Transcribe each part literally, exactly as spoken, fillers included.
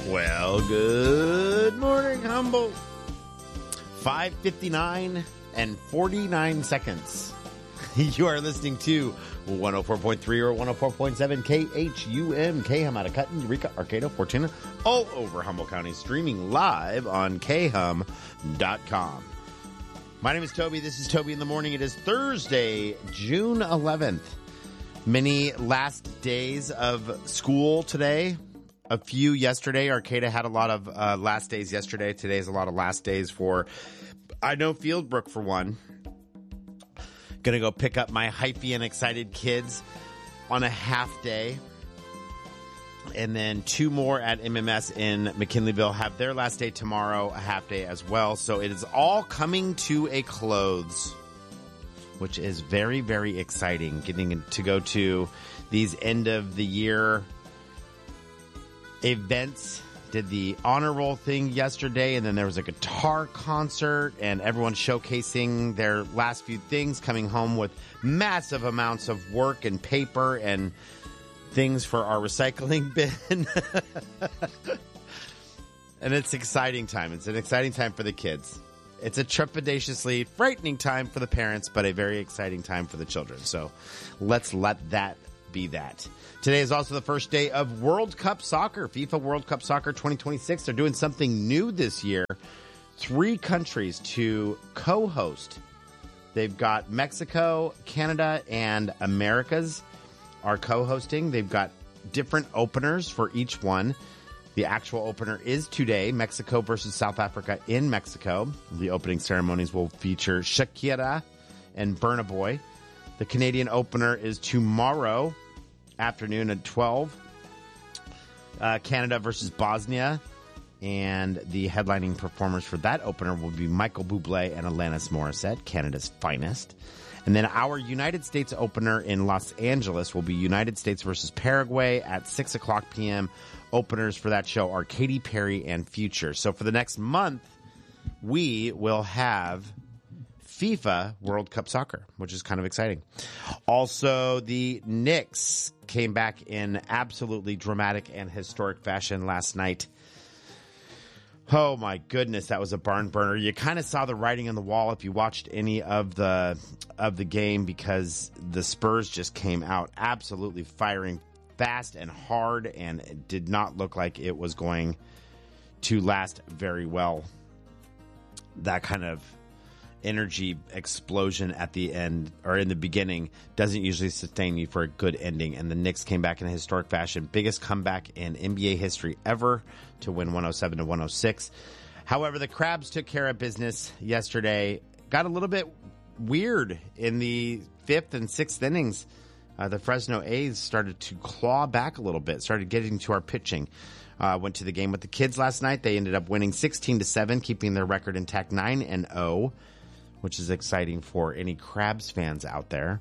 Well, good morning, Humboldt. five fifty-nine and forty-nine seconds. You are listening to one oh four point three or one oh four point seven K H U M, K H U M out of Cutton, Eureka, Arcata, Fortuna, all over Humboldt County, streaming live on K H U M dot com. My name is Toby. This is Toby in the Morning. It is Thursday, June eleventh. Many last days of school today. A few yesterday. Arcata had a lot of uh, last days yesterday. Today is a lot of last days for, I know, Fieldbrook for one. Gonna go pick up my hypey and excited kids on a half day. And then two more at M M S in McKinleyville have their last day tomorrow, a half day as well. So it is all coming to a close, which is very, very exciting. Getting to go to these end of the year events. Did the honor roll thing yesterday, and then there was a guitar concert and everyone showcasing their last few things, coming home with massive amounts of work and paper and things for our recycling bin. And it's exciting time. It's an exciting time for the kids. It's a trepidatiously frightening time for the parents, but a very exciting time for the children. So let's let that be that. Today is also the first day of World Cup Soccer, FIFA World Cup Soccer twenty twenty-six. They're doing something new this year. Three countries to co-host. They've got Mexico, Canada, and Americas are co-hosting. They've got different openers for each one. The actual opener is today, Mexico versus South Africa in Mexico. The opening ceremonies will feature Shakira and Burna Boy. The Canadian opener is tomorrow afternoon at twelve. Uh, Canada versus Bosnia. And the headlining performers for that opener will be Michael Bublé and Alanis Morissette, Canada's finest. And then our United States opener in Los Angeles will be United States versus Paraguay at six o'clock p.m. Openers for that show are Katy Perry and Future. So for the next month, we will have FIFA World Cup Soccer, which is kind of exciting. Also, the Knicks came back in absolutely dramatic and historic fashion last night. Oh my goodness, that was a barn burner. You kind of saw the writing on the wall if you watched any of the of the game, because the Spurs just came out absolutely firing fast and hard, and it did not look like it was going to last very well. That kind of energy explosion at the end, or in the beginning, doesn't usually sustain you for a good ending. And the Knicks came back in a historic fashion. Biggest comeback in N B A history ever to win one oh seven to one oh six. However, the Crabs took care of business yesterday. Got a little bit weird in the fifth and sixth innings. Uh, the Fresno A's started to claw back a little bit, started getting to our pitching. Uh, went to the game with the kids last night. They ended up winning sixteen to seven, keeping their record intact, nine and oh. Which is exciting for any Crabs fans out there.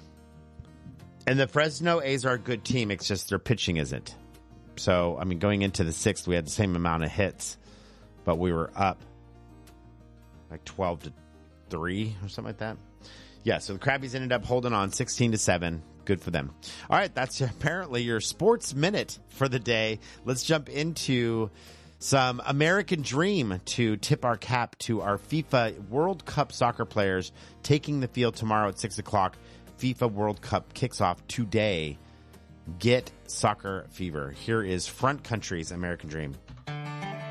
And the Fresno A's are a good team. It's just their pitching isn't. So, I mean, going into the sixth, we had the same amount of hits, but we were up like twelve to three or something like that. Yeah, so the Crabbies ended up holding on sixteen to seven. Good for them. All right, that's apparently your sports minute for the day. Let's jump into some American Dream to tip our cap to our FIFA World Cup soccer players taking the field tomorrow at six o'clock. FIFA World Cup kicks off today. Get soccer fever. Here is Front Country's American Dream.